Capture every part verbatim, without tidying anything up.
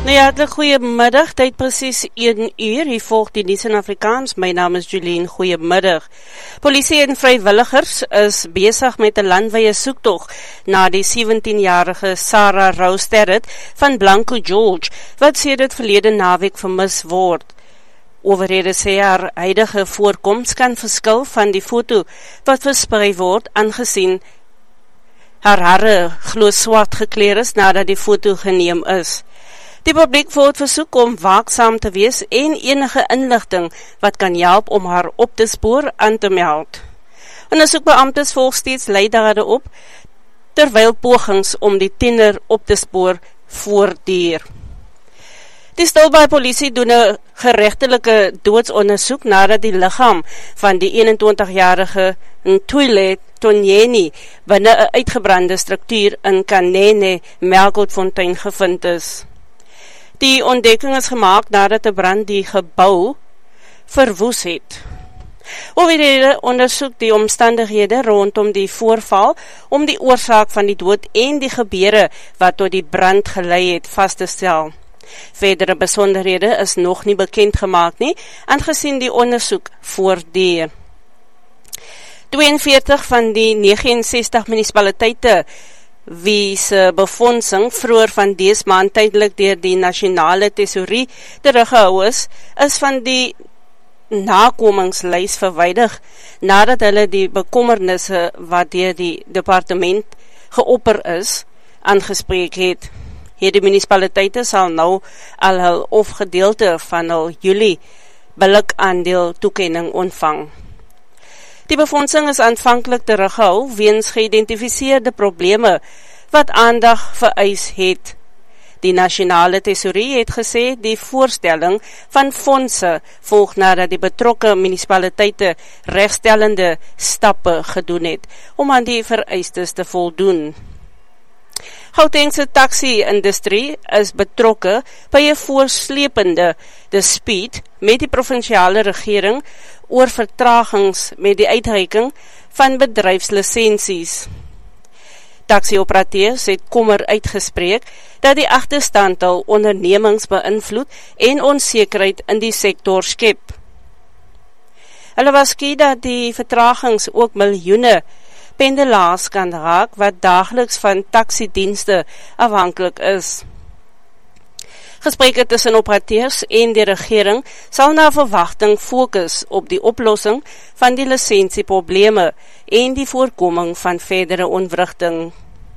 Nou ja, hartelijk goeiemiddag, tyd presies een uur, hier volg die nuus in Afrikaans, my naam is Julien, goeiemiddag. Polisie en vrywilligers is besig met 'n landwyse soektog na die sewentienjarige Sarah Rose Terret van Blanco George, wat sedert verlede naweek vermis word. Owerhede sê haar huidige voorkoms kan verskil van die foto wat versprei word, aangesien haar hare glo swart gekleur is nadat die foto geneem is. Die publiek word versoek om waaksaam te wees en enige inligting wat kan help om haar op te spoor aan te meld. Ondersoekbeamptes volg steeds leidade op, terwyl pogings om die tiener op te spoor voortduur. Die Stilbaai polisie doen 'n geregtelike doodsondersoek nadat die liggaam van die eenentwintigjarige Ntwele Tonyeni binne 'n uitgebrande struktuur in Kanene Melkfontein gevind is. Die ontdekking is gemaak nadat 'n brand die gebou verwoes het. Owerhede ondersoek die omstandighede rondom die voorval om die oorsaak van die dood en die gebeure wat tot die brand gelei het vas te stel. Verdere besonderhede is nog nie bekend gemaak nie, aangesien die ondersoek voortduur. tweeënveertig van die negentig en sestig munisipaliteite wie se befondsing vroeër van dese maand tydelik deur die nasionale tesourie teruggehou is, is van die nakomingslys verwyder, nadat hulle die bekommernisse wat deur die departement geopper is, aangespreek het. Hierdie munisipaliteite sal nou al hul of gedeelte van hul Julie bilikaandeel toekenning ontvang. Die befondsing is aanvanklik teruggehou weens geïdentifiseerde probleme wat aandag vereis het. Die nasionale tesourie het gesê die voorstelling van fondse volg nadat die betrokke munisipaliteite regstellende stappe gedoen het om aan die vereistes te voldoen. Gautengse taxi-industrie is betrokke by 'n voorslepende dispuut met die provinsiale regering oor vertragings met die uitreiking van bedryfslisensies. Taxi-operateurs het kommer uitgespreek dat die agterstand hul ondernemings beïnvloed en onsekerheid in die sektor skep. Hulle waarsku dat die vertragings ook miljoene pendelaars kan raak wat daagliks van taxidienste afhanklik is. Gesprekke tussen operateurs en die regering sal na verwagting fokus op die oplossing van die lisensieprobleme en die voorkoming van verdere ontwrigting.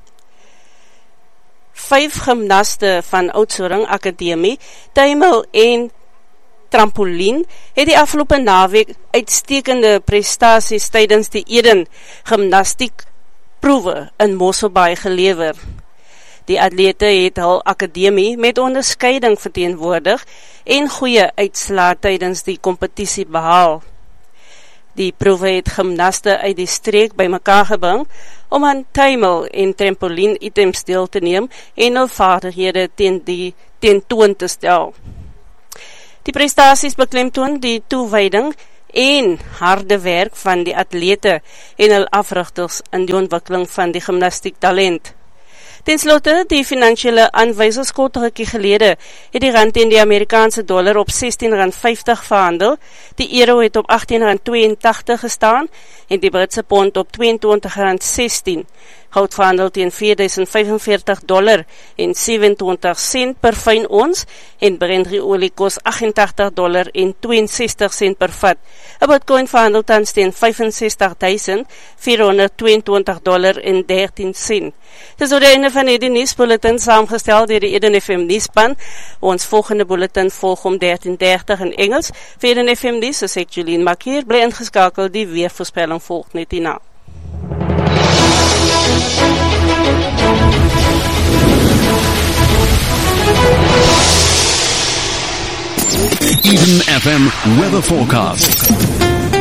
Vyf gimnaste van Oudtshoorn Akademie, Tuimel en Trampolien het die afgelope naweek uitstekende prestasies tydens die Eden gimnastiek proewe in Mosselbaai gelewer. Die atlete het hul akademie met onderskeiding verteenwoordig en goeie uitslae tydens die kompetisie behaal. Die proewe het gimnaste uit die streek bymekaar gebring om aan tuimel en trampolien items deel te neem en hul vaardighede teen die tentoon te stel. Die prestasies beklemtoon die toewyding en harde werk van die atlete en hul afrigters in die ontwikkeling van die gimnastiek talent. Ten slotte, die finansiële aanwysers kort rukkie gelede het die rand teen die Amerikaanse dollar op sestien rand vyftig verhandel, die euro het op agttien rand tweeëntagtig gestaan en die Britse pond op tweeëntwintig rand sestien. Goud verhandel teen vier duisend vyfenveertig dollar en sewenentwintig sent per fyn ons en Brent-olie kos agt-en-tagtig dollar en tweeënsestig sent per vat. 'n Bitcoin verhandel tans teen vyfensestig duisend vierhonderdtweeëntwintig dollar en dertien sent. Dis oor die einde van hierdie nuusbulletin saamgestel deur die Eden F M nuusspan. Ons volgende bulletin volg om dertien dertig in Engels. Vir Eden F M nuus is ek Julien Makier, bly ingeskakel, die weervoorspelling volg net hierna. Eden F M weather forecast.